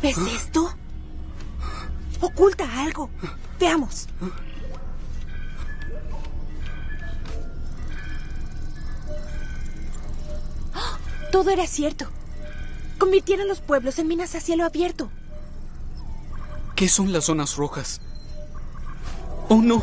¿Ves esto? Oculta algo. Veamos. ¡Oh! Todo era cierto. Convirtieron los pueblos en minas a cielo abierto. ¿Qué son las zonas rojas? ¡Oh, no!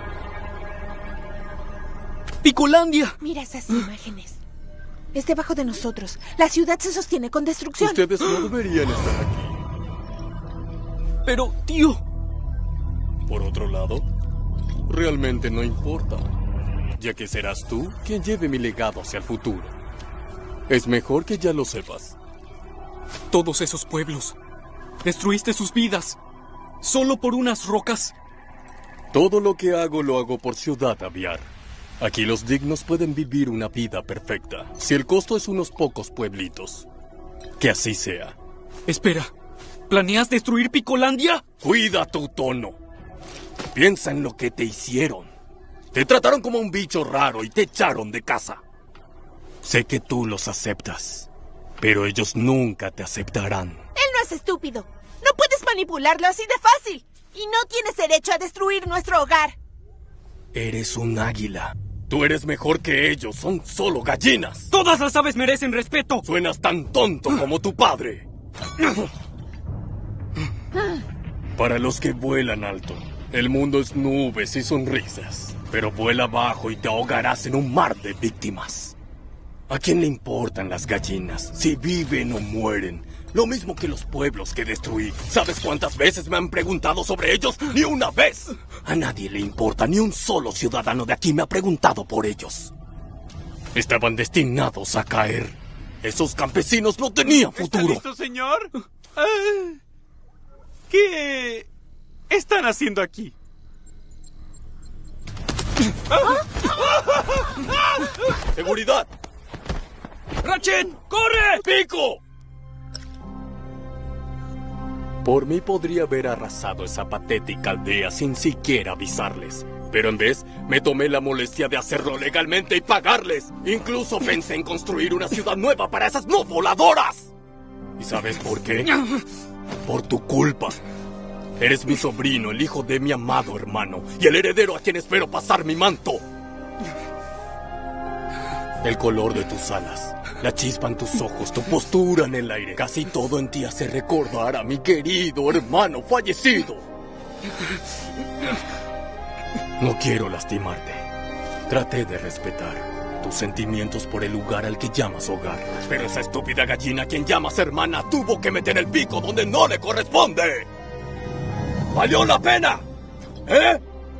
¡Picolandia! Mira esas imágenes. Es debajo de nosotros. La ciudad se sostiene con destrucción. Ustedes no deberían estar aquí. Pero, tío... Por otro lado, realmente no importa, ya que serás tú quien lleve mi legado hacia el futuro. Es mejor que ya lo sepas. Todos esos pueblos. Destruiste sus vidas. Solo por unas rocas. Todo lo que hago lo hago por Ciudad Aviar. Aquí los dignos pueden vivir una vida perfecta. Si el costo es unos pocos pueblitos, que así sea. Espera, ¿planeas destruir Picolandia? Cuida tu tono. Piensa en lo que te hicieron. Te trataron como un bicho raro y te echaron de casa. Sé que tú los aceptas, pero ellos nunca te aceptarán. Él no es estúpido. No puedes manipularlo así de fácil. Y no tienes derecho a destruir nuestro hogar. Eres un águila. Tú eres mejor que ellos. Son solo gallinas. ¡Todas las aves merecen respeto! Suenas tan tonto como tu padre. Para los que vuelan alto, el mundo es nubes y sonrisas. Pero vuela bajo y te ahogarás en un mar de víctimas. ¿A quién le importan las gallinas? Si viven o mueren. Lo mismo que los pueblos que destruí. ¿Sabes cuántas veces me han preguntado sobre ellos? ¡Ni una vez! A nadie le importa. Ni un solo ciudadano de aquí me ha preguntado por ellos. Estaban destinados a caer. Esos campesinos no tenían futuro. ¿Está listo, señor? ¿Qué están haciendo aquí? ¡Seguridad! ¡Ratchet! ¡Corre! ¡Pico! Por mí podría haber arrasado esa patética aldea sin siquiera avisarles. Pero en vez, me tomé la molestia de hacerlo legalmente y pagarles. Incluso pensé en construir una ciudad nueva para esas no voladoras. ¿Y sabes por qué? Por tu culpa. Eres mi sobrino, el hijo de mi amado hermano, y el heredero a quien espero pasar mi manto. El color de tus alas, la chispa en tus ojos, tu postura en el aire. Casi todo en ti hace recordar a mi querido hermano fallecido. No quiero lastimarte. Traté de respetar tus sentimientos por el lugar al que llamas hogar. Pero esa estúpida gallina a quien llamas hermana tuvo que meter el pico donde no le corresponde. ¿Valió la pena? ¿Eh?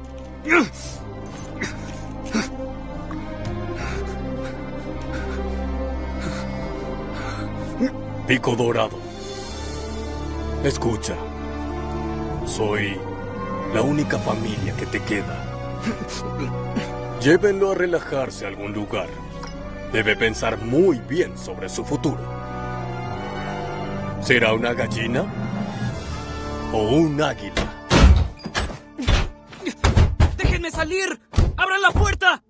Pico Dorado. Escucha. Soy la única familia que te queda. Llévenlo a relajarse a algún lugar. Debe pensar muy bien sobre su futuro. ¿Será una gallina o un águila? ¡Déjenme salir! ¡Abran la puerta!